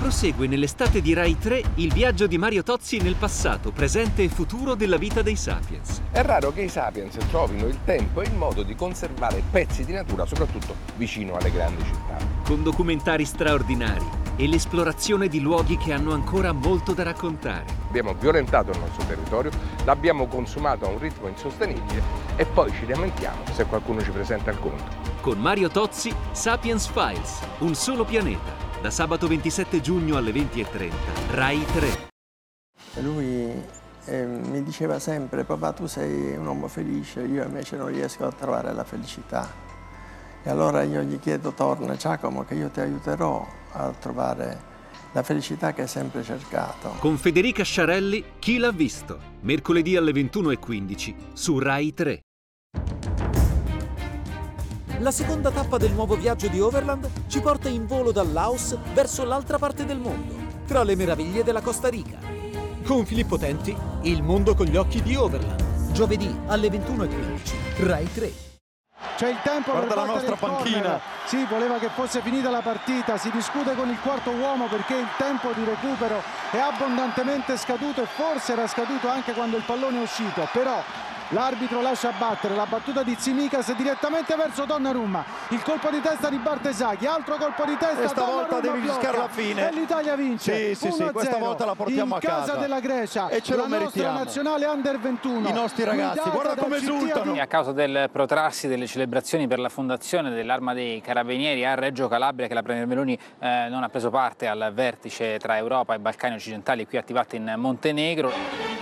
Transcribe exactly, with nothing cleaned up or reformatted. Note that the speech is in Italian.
Prosegue nell'estate di Rai tre il viaggio di Mario Tozzi nel passato, presente e futuro della vita dei Sapiens. È raro che i Sapiens trovino il tempo e il modo di conservare pezzi di natura, soprattutto vicino alle grandi città. Con documentari straordinari e l'esplorazione di luoghi che hanno ancora molto da raccontare. Abbiamo violentato il nostro territorio, l'abbiamo consumato a un ritmo insostenibile e poi ci lamentiamo se qualcuno ci presenta il conto. Con Mario Tozzi, Sapiens Files, un solo pianeta. Da sabato ventisette giugno alle venti e trenta, Rai tre. Lui eh, mi diceva sempre: papà, tu sei un uomo felice, io invece non riesco a trovare la felicità. E allora io gli chiedo: torna Giacomo, che io ti aiuterò a trovare la felicità che hai sempre cercato. Con Federica Sciarelli, Chi l'ha visto? Mercoledì alle ventuno e quindici su Rai tre. La seconda tappa del nuovo viaggio di Overland ci porta in volo dal Laos verso l'altra parte del mondo, tra le meraviglie della Costa Rica. Con Filippo Tenti, Il mondo con gli occhi di Overland. Giovedì alle ventuno e quindici, Rai tre. C'è il tempo. Guarda per la nostra panchina. Corner. Sì, voleva che fosse finita la partita. Si discute con il quarto uomo perché il tempo di recupero è abbondantemente scaduto e forse era scaduto anche quando il pallone è uscito. Però l'arbitro lascia battere la battuta di Tsimikas direttamente verso Donnarumma. Il colpo di testa di Bartesaghi, altro colpo di testa. E stavolta devi rischiare la fine. E l'Italia vince. Sì, sì, sì, questa volta la portiamo in a casa. In casa della Grecia. E ce lo la meritiamo. nostra nazionale under ventuno. I nostri ragazzi, guarda come esultano. A causa del protrarsi delle celebrazioni per la fondazione dell'Arma dei Carabinieri a Reggio Calabria, che la Premier Meloni eh, non ha preso parte al vertice tra Europa e Balcani occidentali qui attivato in Montenegro.